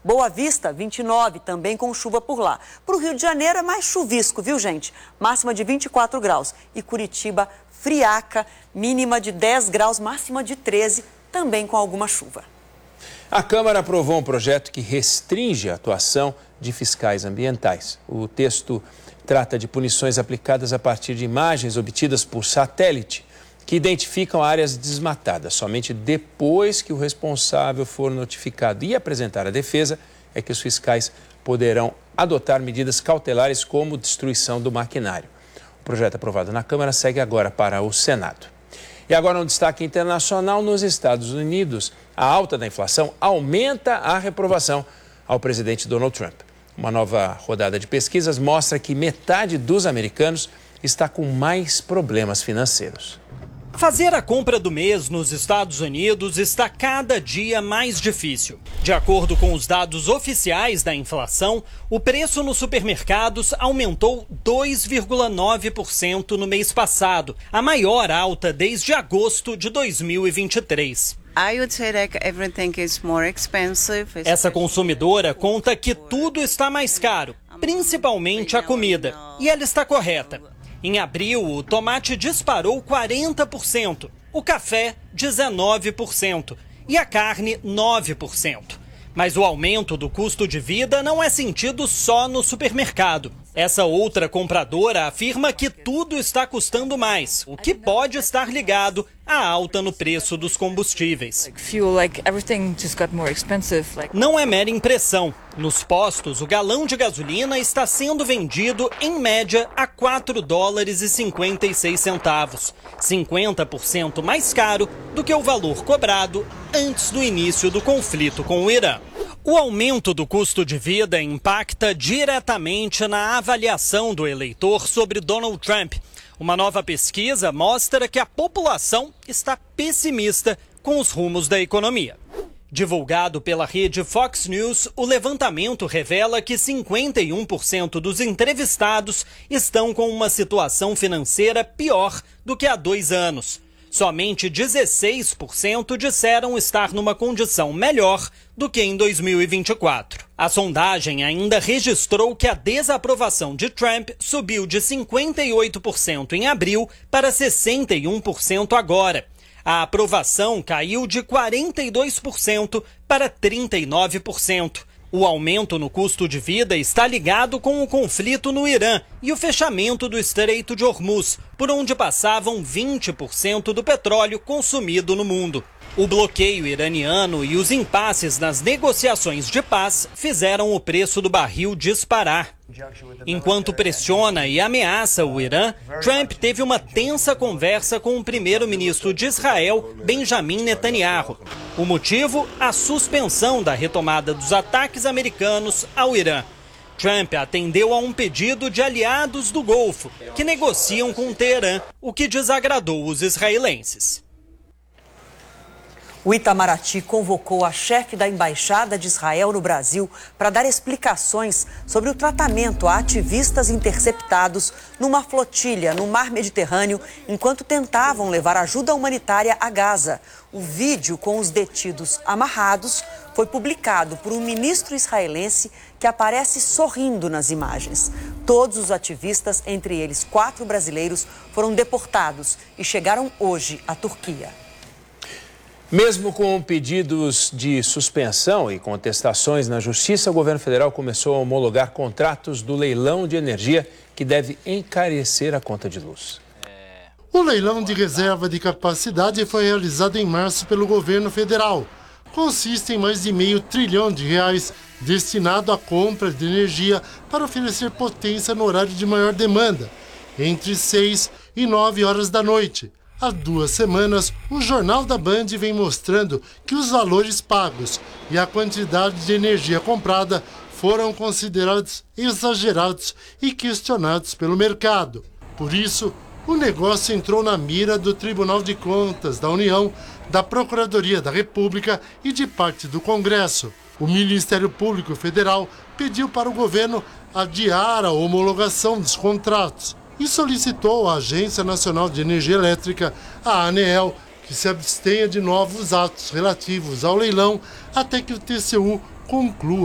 Boa Vista, 29, também com chuva por lá. Para o Rio de Janeiro é mais chuvisco, viu, gente? Máxima de 24 graus. E Curitiba, friaca, mínima de 10 graus, máxima de 13, também com alguma chuva. A Câmara aprovou um projeto que restringe a atuação de fiscais ambientais. O texto trata de punições aplicadas a partir de imagens obtidas por satélite, que identificam áreas desmatadas. Somente depois que o responsável for notificado e apresentar a defesa, é que os fiscais poderão adotar medidas cautelares como destruição do maquinário. O projeto aprovado na Câmara segue agora para o Senado. E agora um destaque internacional: nos Estados Unidos, a alta da inflação aumenta a reprovação ao presidente Donald Trump. Uma nova rodada de pesquisas mostra que metade dos americanos está com mais problemas financeiros. Fazer a compra do mês nos Estados Unidos está cada dia mais difícil. De acordo com os dados oficiais da inflação, o preço nos supermercados aumentou 2,9% no mês passado, a maior alta desde agosto de 2023. Essa consumidora conta que tudo está mais caro, principalmente a comida. E ela está correta. Em abril, o tomate disparou 40%, o café 19% e a carne 9%. Mas o aumento do custo de vida não é sentido só no supermercado. Essa outra compradora afirma que tudo está custando mais, o que pode estar ligado à alta no preço dos combustíveis. Não é mera impressão. Nos postos, o galão de gasolina está sendo vendido, em média, a $4,56, 50% mais caro do que o valor cobrado antes do início do conflito com o Irã. O aumento do custo de vida impacta diretamente na avaliação do eleitor sobre Donald Trump. Uma nova pesquisa mostra que a população está pessimista com os rumos da economia. Divulgado pela rede Fox News, o levantamento revela que 51% dos entrevistados estão com uma situação financeira pior do que há 2 anos. Somente 16% disseram estar numa condição melhor do que em 2024. A sondagem ainda registrou que a desaprovação de Trump subiu de 58% em abril para 61% agora. A aprovação caiu de 42% para 39%. O aumento no custo de vida está ligado com o conflito no Irã e o fechamento do Estreito de Hormuz, por onde passavam 20% do petróleo consumido no mundo. O bloqueio iraniano e os impasses nas negociações de paz fizeram o preço do barril disparar. Enquanto pressiona e ameaça o Irã, Trump teve uma tensa conversa com o primeiro-ministro de Israel, Benjamin Netanyahu. O motivo? A suspensão da retomada dos ataques americanos ao Irã. Trump atendeu a um pedido de aliados do Golfo, que negociam com Teherã, o que desagradou os israelenses. O Itamaraty convocou a chefe da Embaixada de Israel no Brasil para dar explicações sobre o tratamento a ativistas interceptados numa flotilha no Mar Mediterrâneo enquanto tentavam levar ajuda humanitária a Gaza. O vídeo com os detidos amarrados foi publicado por um ministro israelense que aparece sorrindo nas imagens. Todos os ativistas, entre eles 4 brasileiros, foram deportados e chegaram hoje à Turquia. Mesmo com pedidos de suspensão e contestações na Justiça, o governo federal começou a homologar contratos do leilão de energia que deve encarecer a conta de luz. O leilão de reserva de capacidade foi realizado em março pelo governo federal. Consiste em mais de R$500 bilhão destinado à compra de energia para oferecer potência no horário de maior demanda, entre 6 e 9 horas da noite. Há 2 semanas, o Jornal da Band vem mostrando que os valores pagos e a quantidade de energia comprada foram considerados exagerados e questionados pelo mercado. Por isso, o negócio entrou na mira do Tribunal de Contas da União, da Procuradoria da República e de parte do Congresso. O Ministério Público Federal pediu para o governo adiar a homologação dos contratos e solicitou à Agência Nacional de Energia Elétrica, a ANEEL, que se abstenha de novos atos relativos ao leilão até que o TCU conclua